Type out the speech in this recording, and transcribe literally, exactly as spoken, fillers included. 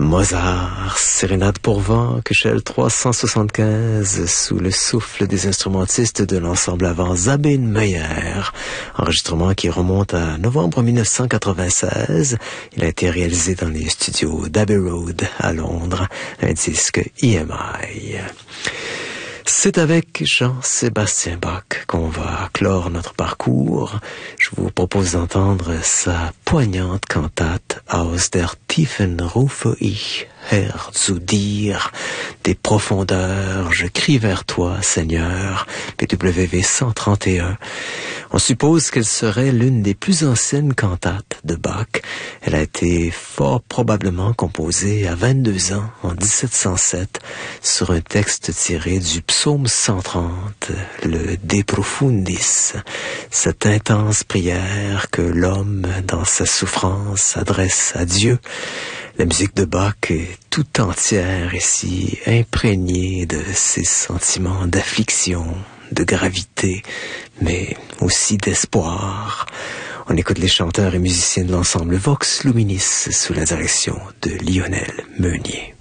Mozart, Sérénade pour vent, Köchel trois cent soixante-quinze, sous le souffle des instrumentistes de l'ensemble avant Sabine Meyer. Enregistrement qui remonte à novembre mille neuf cent quatre-vingt-seize. Il a été réalisé dans les studios d'Abbey Road à Londres, un disque E M I. C'est avec Jean-Sébastien Bach qu'on va clore notre parcours. Je vous propose d'entendre sa poignante cantate Aus der tiefen rufe ich, Herr, zu dir. Des profondeurs, je crie vers toi, Seigneur. P W V cent trente et un. On suppose qu'elle serait l'une des plus anciennes cantates de Bach. Elle a été fort probablement composée à vingt-deux ans, en dix-sept cent sept, sur un texte tiré du psaume cent trente, le De Profundis, cette intense prière que l'homme, dans sa souffrance, adresse à Dieu. La musique de Bach est tout entière ici, imprégnée de ses sentiments d'affliction, de gravité, mais aussi d'espoir. On écoute les chanteurs et musiciens de l'ensemble Vox Luminis sous la direction de Lionel Meunier.